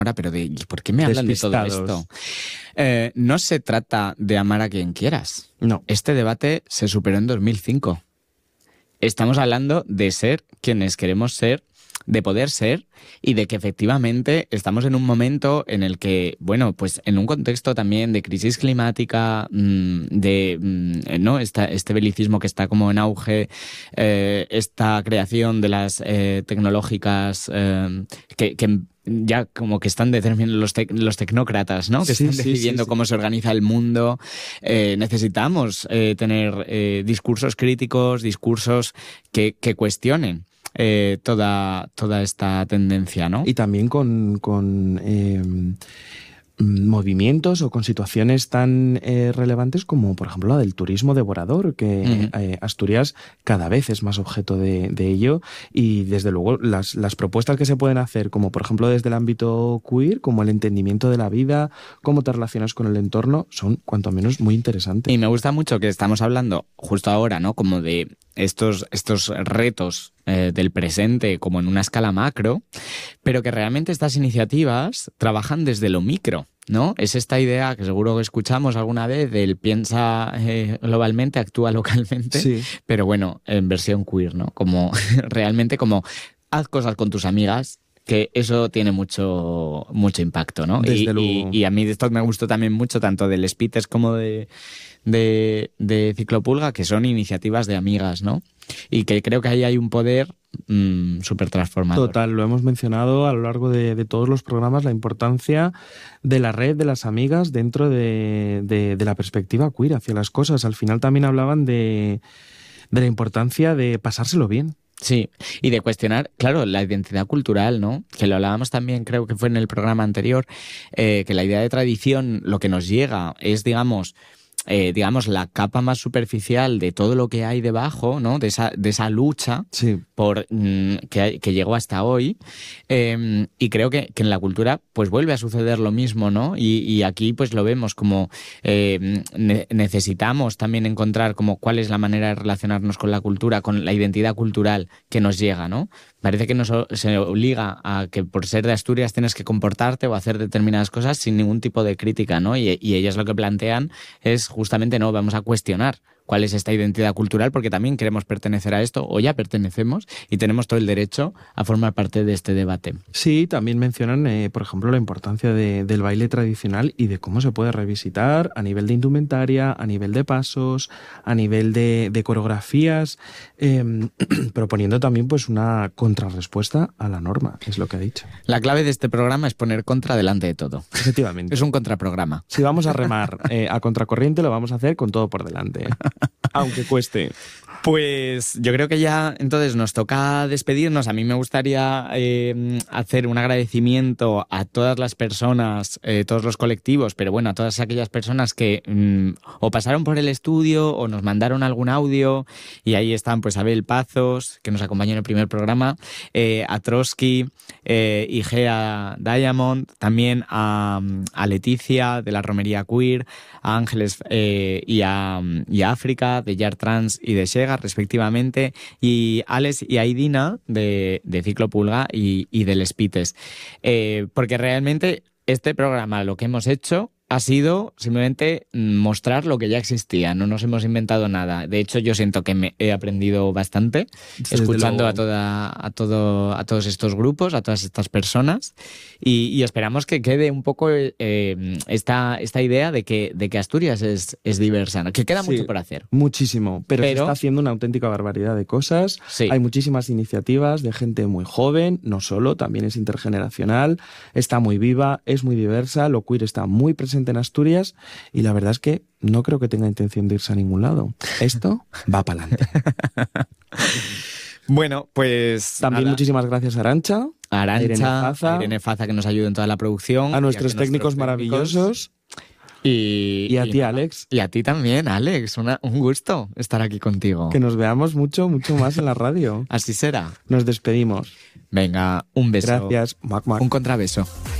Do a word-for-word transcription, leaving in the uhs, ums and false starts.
pero de ¿por qué me hablan de todo esto? Eh, no se trata de amar a quien quieras. No. Este debate se superó en dos mil cinco. Estamos hablando de ser quienes queremos ser, de poder ser y de que efectivamente estamos en un momento en el que, bueno, pues en un contexto también de crisis climática, de no esta, este belicismo que está como en auge, eh, esta creación de las eh, tecnológicas eh, que, que ya como que están determinando los, te- los tecnócratas, ¿no? Que sí, están sí, decidiendo sí, sí. cómo se organiza el mundo. Eh, necesitamos eh, tener eh, discursos críticos, discursos que, que cuestionen Eh, toda, toda esta tendencia, ¿no? Y también con, con eh, movimientos o con situaciones tan eh, relevantes como, por ejemplo, la del turismo devorador, que uh-huh. eh, Asturias cada vez es más objeto de, de ello, y desde luego las, las propuestas que se pueden hacer, como por ejemplo desde el ámbito queer, como el entendimiento de la vida, cómo te relacionas con el entorno, son cuanto menos muy interesantes. Y me gusta mucho que estamos hablando justo ahora, ¿no? Como de estos, estos retos eh, del presente como en una escala macro, pero que realmente estas iniciativas trabajan desde lo micro, ¿no? Es esta idea que seguro que escuchamos alguna vez del piensa eh, globalmente, actúa localmente, sí. Pero bueno, en versión queer, ¿no? Como realmente como haz cosas con tus amigas, que eso tiene mucho, mucho impacto, ¿no? Desde y, luego. Y, y a mí de esto me gustó también mucho, tanto del Spites como de, de, de Ciclopulga, que son iniciativas de amigas, ¿no? Y que creo que ahí hay un poder mmm, súper transformador. Total, lo hemos mencionado a lo largo de, de todos los programas, la importancia de la red de las amigas dentro de, de, de la perspectiva queer hacia las cosas. Al final también hablaban de, de la importancia de pasárselo bien. Sí, y de cuestionar, claro, la identidad cultural, ¿no? Que lo hablábamos también, creo que fue en el programa anterior, eh, que la idea de tradición, lo que nos llega es, digamos, eh, digamos, la capa más superficial de todo lo que hay debajo, ¿no? De esa, de esa lucha sí. por mm, que, que llegó hasta hoy. Eh, y creo que, que en la cultura, pues vuelve a suceder lo mismo, ¿no? Y, y aquí, pues lo vemos como eh, ne- necesitamos también encontrar como cuál es la manera de relacionarnos con la cultura, con la identidad cultural que nos llega, ¿no? Parece que nos se obliga a que por ser de Asturias tienes que comportarte o hacer determinadas cosas sin ningún tipo de crítica, ¿no? Y, y ellas lo que plantean es justamente, no, vamos a cuestionar cuál es esta identidad cultural, porque también queremos pertenecer a esto, o ya pertenecemos, y tenemos todo el derecho a formar parte de este debate. Sí, también mencionan, eh, por ejemplo, la importancia de, del baile tradicional y de cómo se puede revisitar a nivel de indumentaria, a nivel de pasos, a nivel de, de coreografías, eh, proponiendo también pues una contrarrespuesta a la norma, es lo que ha dicho. La clave de este programa es poner contra delante de todo. Efectivamente. Es un contraprograma. Si vamos a remar eh, a contracorriente, lo vamos a hacer con todo por delante. Aunque cueste. Pues yo creo que ya entonces nos toca despedirnos. A mí me gustaría eh, hacer un agradecimiento a todas las personas, eh, todos los colectivos, pero bueno, a todas aquellas personas que mm, o pasaron por el estudio o nos mandaron algún audio, y ahí están pues Abel Pazos, que nos acompañó en el primer programa, eh, a Trotsky, eh, y Gea Diamond, también a, a Leticia de la Romería Queer, a Ángeles eh, y, a, y a África de Yard Trans y de Shega, respectivamente, y Alex y Aidina de, de Ciclopulga y, y del Spites. Eh, porque realmente este programa, lo que hemos hecho ha sido simplemente mostrar lo que ya existía, no nos hemos inventado nada. De hecho, yo siento que me he aprendido bastante Desde escuchando luego. a toda, a todo, a todos estos grupos, a todas estas personas, y, y esperamos que quede un poco eh, esta, esta idea de que, de que Asturias es, es diversa, ¿no? Que queda Sí, mucho por hacer. Muchísimo, pero, Pero- se está haciendo una auténtica barbaridad de cosas. Sí. Hay muchísimas iniciativas de gente muy joven, no solo, también es intergeneracional, está muy viva, es muy diversa, lo queer está muy presente en Asturias, y la verdad es que no creo que tenga intención de irse a ningún lado. Esto va para adelante. Bueno, pues También nada. muchísimas gracias a Arancha, A Arantxa, a Irene Faza, a Irene Faza, que nos ayuda en toda la producción, a y nuestros que técnicos técnicos maravillosos, y, y a ti, nada. Alex. Y a ti también, Alex. Una, un gusto estar aquí contigo. Que nos veamos mucho, mucho más en la radio. Así será. Nos despedimos. Venga, un beso. Gracias. Mac, mac. Un contrabeso.